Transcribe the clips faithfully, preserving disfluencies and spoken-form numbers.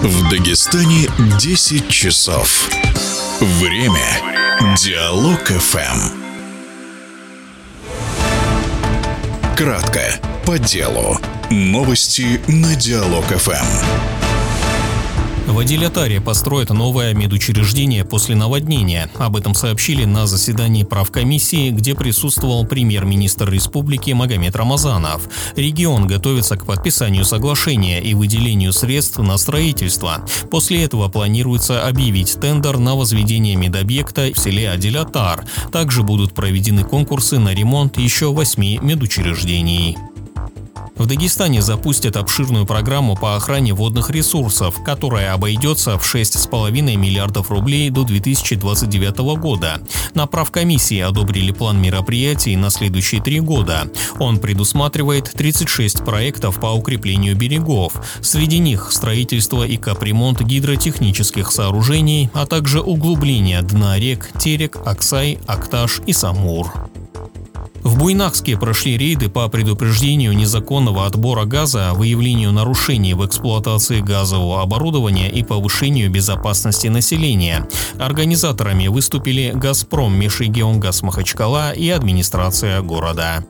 В Дагестане десять часов. Время Диалог эф эм. Кратко, по делу. Новости на Диалог эф эм. В Адиль-Атаре построят новое медучреждение после наводнения. Об этом сообщили на заседании правкомиссии, где присутствовал премьер-министр республики Магомед Рамазанов. Регион готовится к подписанию соглашения и выделению средств на строительство. После этого планируется объявить тендер на возведение медобъекта в селе Адиль-Атар. Также будут проведены конкурсы на ремонт еще восьми медучреждений. В Дагестане запустят обширную программу по охране водных ресурсов, которая обойдется в шесть с половиной миллиардов рублей до две тысячи двадцать девятого года. На правкомиссии одобрили план мероприятий на следующие три года. Он предусматривает тридцать шесть проектов по укреплению берегов. Среди них строительство и капремонт гидротехнических сооружений, а также углубление дна рек Терек, Аксай, Акташ и Самур. В Буйнакске прошли рейды по предупреждению незаконного отбора газа, выявлению нарушений в эксплуатации газового оборудования и повышению безопасности населения. Организаторами выступили «Газпром», «Межрегионгаз» Махачкала и администрация города.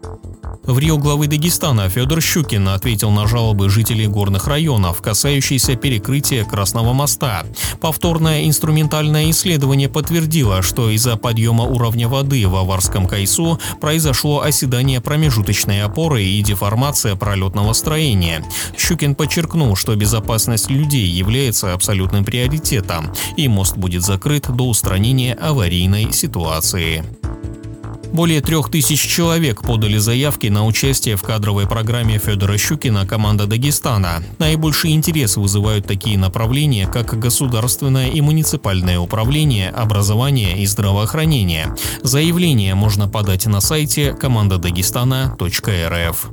В РИО главы Дагестана Федор Щукин ответил на жалобы жителей горных районов, касающиеся перекрытия Красного моста. Повторное инструментальное исследование подтвердило, что из-за подъема уровня воды в Аварском Кайсу произошло оседание промежуточной опоры и деформация пролетного строения. Щукин подчеркнул, что безопасность людей является абсолютным приоритетом, и мост будет закрыт до устранения аварийной ситуации. Более трех тысяч человек подали заявки на участие в кадровой программе Федора Щукина «Команда Дагестана». Наибольший интерес вызывают такие направления, как государственное и муниципальное управление, образование и здравоохранение. Заявление можно подать на сайте команда дагестана точка эр эф.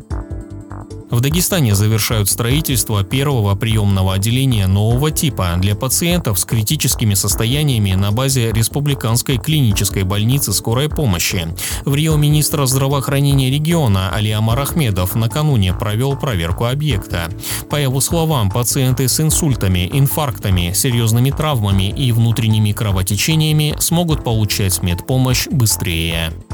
В Дагестане завершают строительство первого приемного отделения нового типа для пациентов с критическими состояниями на базе Республиканской клинической больницы скорой помощи. В РИО министр здравоохранения региона Алиамар Ахмедов накануне провел проверку объекта. По его словам, пациенты с инсультами, инфарктами, серьезными травмами и внутренними кровотечениями смогут получать медпомощь быстрее.